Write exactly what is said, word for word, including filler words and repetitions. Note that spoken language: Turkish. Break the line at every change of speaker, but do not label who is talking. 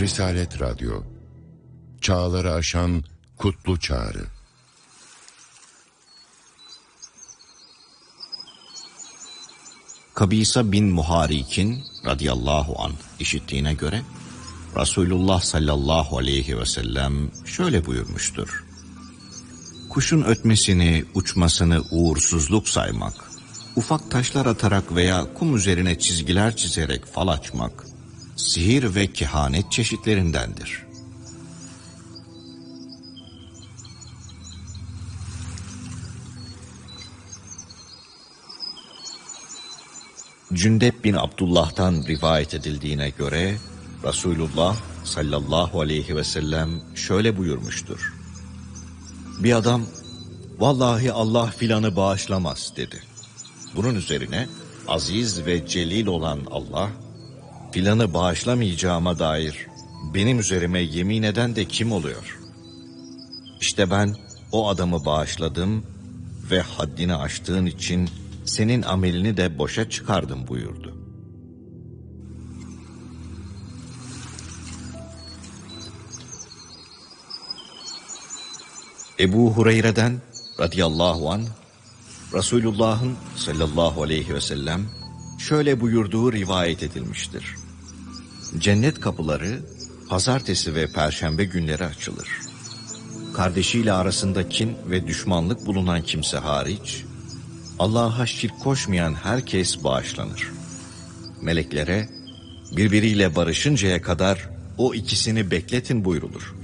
Risalet Radyo, çağları aşan kutlu çağrı.
Kabisa bin Muharik'in radıyallahu anh işittiğine göre Resulullah sallallahu aleyhi ve sellem şöyle buyurmuştur: Kuşun ötmesini, uçmasını uğursuzluk saymak, ufak taşlar atarak veya kum üzerine çizgiler çizerek fal açmak, sihir ve kehanet çeşitlerindendir. Cündep bin Abdullah'tan rivayet edildiğine göre Resulullah sallallahu aleyhi ve sellem şöyle buyurmuştur: Bir adam, vallahi Allah filanı bağışlamaz dedi. Bunun üzerine aziz ve celil olan Allah, filanı bağışlamayacağıma dair benim üzerime yemin eden de kim oluyor? İşte ben o adamı bağışladım ve haddini aştığın için senin amelini de boşa çıkardım buyurdu. Ebu Hureyre'den radıyallahu anh, Resulullah'ın sallallahu aleyhi ve sellem şöyle buyurduğu rivayet edilmiştir: Cennet kapıları pazartesi ve perşembe günleri açılır. Kardeşiyle arasında kin ve düşmanlık bulunan kimse hariç, Allah'a şirk koşmayan herkes bağışlanır. Meleklere birbiriyle barışıncaya kadar o ikisini bekletin buyrulur.